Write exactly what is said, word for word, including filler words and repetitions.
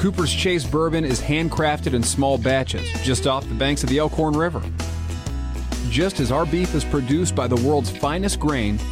Cooper's Chase bourbon is handcrafted in small batches just off the banks of the Elkhorn River. Just as our beef is produced by the world's finest grain,